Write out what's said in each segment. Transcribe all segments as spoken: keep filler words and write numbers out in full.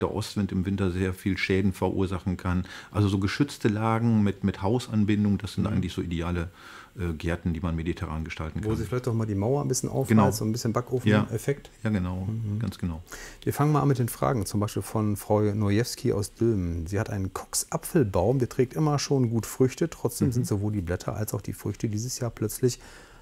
der Ostwind im Winter sehr viel Schäden verursachen kann. Also so geschützte Lagen mit, mit Hausanbindung, das sind mhm. eigentlich so ideale äh, Gärten, die man mediterran gestalten kann. Wo sich vielleicht auch mal die Mauer ein bisschen aufreißt, genau. so ein bisschen Backofen-Effekt. Ja, ja, genau, mhm. ganz genau. Wir fangen mal an mit den Fragen, zum Beispiel von Frau Nojewski aus Dülmen. Sie hat einen Cox-Apfelbaum, der trägt immer schon gut Früchte, trotzdem mhm. sind sowohl die Blätter als auch die Früchte dieses Jahr plötzlich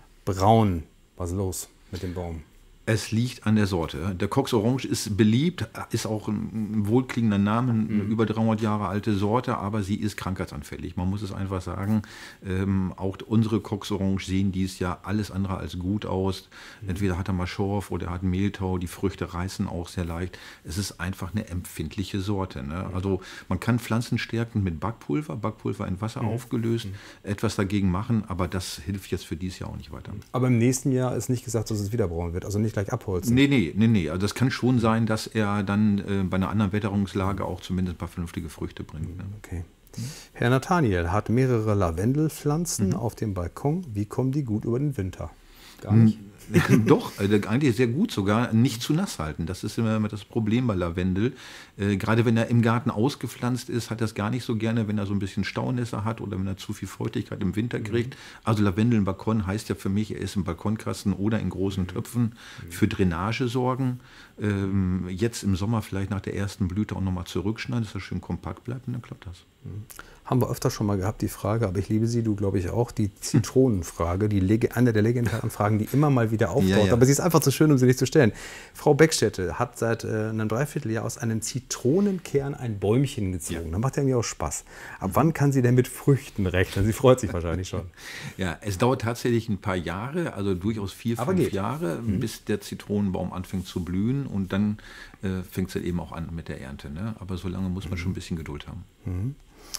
braun. Was ist los mit dem Baum? Es liegt an der Sorte. Der Cox Orange ist beliebt, ist auch ein wohlklingender Name, eine mhm. über dreihundert Jahre alte Sorte, aber sie ist krankheitsanfällig. Man muss es einfach sagen. Ähm, auch unsere Cox Orange sehen dieses Jahr alles andere als gut aus. Mhm. Entweder hat er mal Schorf oder er hat Mehltau, die Früchte reißen auch sehr leicht. Es ist einfach eine empfindliche Sorte. Ne? Mhm. Also man kann Pflanzenstärken mit Backpulver, Backpulver in Wasser mhm. aufgelöst, mhm. etwas dagegen machen, aber das hilft jetzt für dieses Jahr auch nicht weiter. Aber im nächsten Jahr ist nicht gesagt, dass es wieder braun wird, also nicht gleich abholzen. Nee, nee, nee, nee. Also das kann schon sein, dass er dann äh, bei einer anderen Wetterungslage auch zumindest ein paar vernünftige Früchte bringt. Ne? Okay. Mhm. Herr Nathaniel hat mehrere Lavendelpflanzen mhm. auf dem Balkon. Wie kommen die gut über den Winter? Gar nicht? Doch, also eigentlich sehr gut sogar, nicht zu nass halten. Das ist immer das Problem bei Lavendel. Äh, gerade wenn er im Garten ausgepflanzt ist, hat er es gar nicht so gerne, wenn er so ein bisschen Staunässe hat oder wenn er zu viel Feuchtigkeit im Winter kriegt. Also Lavendel im Balkon heißt ja für mich, er ist im Balkonkasten oder in großen Töpfen für Drainage sorgen. Ähm, jetzt im Sommer vielleicht nach der ersten Blüte auch nochmal zurückschneiden, dass er schön kompakt bleibt und dann klappt das. Haben wir öfter schon mal gehabt, die Frage, aber ich liebe sie, du glaube ich auch, die Zitronenfrage, die eine der legendären Fragen, die immer mal wieder auftaucht, ja, ja. aber sie ist einfach zu schön, um sie nicht zu stellen. Frau Beckstätte hat seit äh, einem Dreivierteljahr aus einem Zitronenkern ein Bäumchen gezogen. Ja. Das macht ja mir auch Spaß. Ab wann kann sie denn mit Früchten rechnen? Sie freut sich wahrscheinlich schon. Ja, es dauert tatsächlich ein paar Jahre, also durchaus vier, aber fünf geht. Jahre, mhm. bis der Zitronenbaum anfängt zu blühen und dann äh, fängt es halt eben auch an mit der Ernte. Ne? Aber so lange muss man schon ein bisschen Geduld haben. Mhm.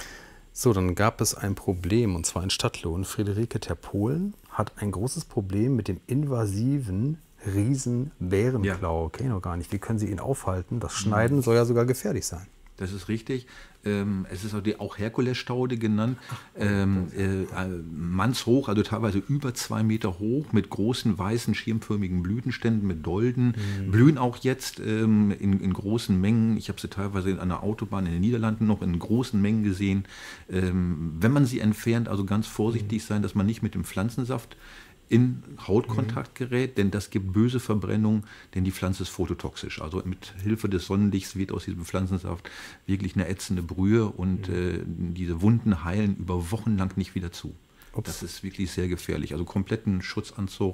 So, dann gab es ein Problem, und zwar in Stadtlohn. Friederike Terpohlen hat ein großes Problem mit dem invasiven Riesenbärenklau. Ja. Kenne ich noch gar nicht. Wie können Sie ihn aufhalten? Das Schneiden mhm. soll ja sogar gefährlich sein. Das ist richtig. Ähm, es ist auch, die, auch Herkulesstaude genannt. Ähm, äh, mannshoch, also teilweise über zwei Meter hoch, mit großen, weißen, schirmförmigen Blütenständen, mit Dolden. Mhm. Blühen auch jetzt ähm, in, in großen Mengen. Ich habe sie teilweise in einer Autobahn in den Niederlanden noch in großen Mengen gesehen. Ähm, wenn man sie entfernt, also ganz vorsichtig mhm. sein, dass man nicht mit dem Pflanzensaft in Hautkontakt gerät, denn das gibt böse Verbrennung, denn die Pflanze ist phototoxisch. Also mit Hilfe des Sonnenlichts wird aus diesem Pflanzensaft wirklich eine ätzende Brühe und mhm. äh, diese Wunden heilen über Wochen lang nicht wieder zu. Ups. Das ist wirklich sehr gefährlich. Also kompletten Schutzanzug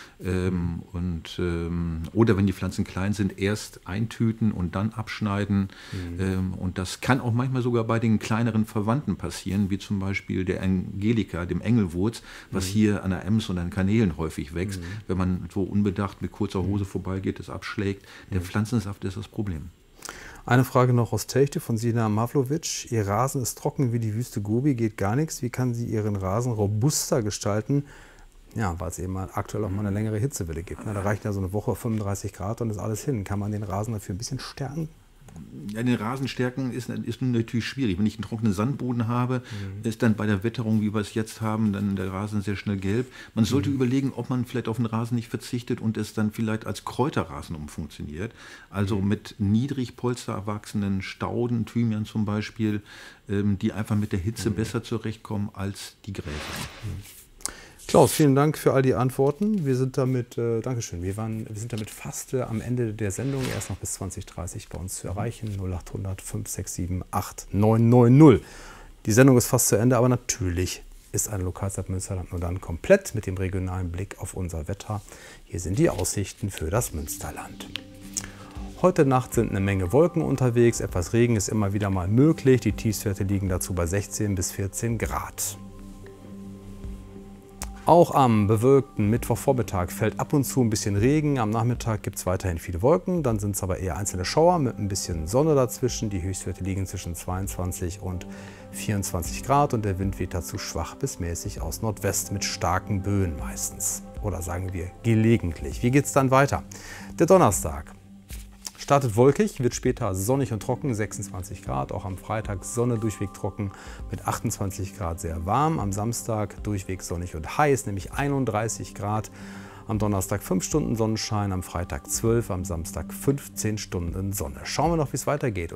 ähm, und ähm, oder wenn die Pflanzen klein sind, erst eintüten und dann abschneiden. Mhm. Ähm, und das kann auch manchmal sogar bei den kleineren Verwandten passieren, wie zum Beispiel der Angelika, dem Engelwurz, was mhm. hier an der Ems und an Kanälen häufig wächst. Mhm. Wenn man so unbedacht mit kurzer Hose vorbeigeht, das abschlägt. Der mhm. Pflanzensaft ist das Problem. Eine Frage noch aus Techte von Sina Mavlovic. Ihr Rasen ist trocken wie die Wüste Gobi, geht gar nichts. Wie kann sie ihren Rasen robuster gestalten? Ja, weil es eben aktuell auch mal eine längere Hitzewelle gibt. Da reicht ja so eine Woche fünfunddreißig Grad und ist alles hin. Kann man den Rasen dafür ein bisschen stärken? Ja, den Rasen stärken ist, ist natürlich schwierig. Wenn ich einen trockenen Sandboden habe, mhm. ist dann bei der Witterung, wie wir es jetzt haben, dann der Rasen sehr schnell gelb. Man sollte mhm. überlegen, ob man vielleicht auf den Rasen nicht verzichtet und es dann vielleicht als Kräuterrasen umfunktioniert. Also mhm. mit niedrig polstererwachsenen Stauden, Thymian zum Beispiel, ähm, die einfach mit der Hitze mhm. besser zurechtkommen als die Gräser. Mhm. Klaus, vielen Dank für all die Antworten. Wir sind damit, äh, Dankeschön, wir, waren, wir sind damit fast äh, am Ende der Sendung. Er ist noch bis zwanzig dreißig bei uns zu erreichen. null acht hundert, fünf sechs sieben, acht neun neun null. Die Sendung ist fast zu Ende, aber natürlich ist eine Lokalzeit Münsterland nur dann komplett mit dem regionalen Blick auf unser Wetter. Hier sind die Aussichten für das Münsterland. Heute Nacht sind eine Menge Wolken unterwegs. Etwas Regen ist immer wieder mal möglich. Die Tiefstwerte liegen dazu bei sechzehn bis vierzehn Grad. Auch am bewölkten Mittwochvormittag fällt ab und zu ein bisschen Regen. Am Nachmittag gibt es weiterhin viele Wolken. Dann sind es aber eher einzelne Schauer mit ein bisschen Sonne dazwischen. Die Höchstwerte liegen zwischen zweiundzwanzig und vierundzwanzig Grad und der Wind weht dazu schwach bis mäßig aus Nordwest mit starken Böen meistens. Oder sagen wir gelegentlich. Wie geht es dann weiter? Der Donnerstag startet wolkig, wird später sonnig und trocken, sechsundzwanzig Grad. Auch am Freitag Sonne durchweg trocken mit achtundzwanzig Grad sehr warm. Am Samstag durchweg sonnig und heiß, nämlich einunddreißig Grad. Am Donnerstag fünf Stunden Sonnenschein, am Freitag zwölf, am Samstag fünfzehn Stunden Sonne. Schauen wir noch, wie es weitergeht.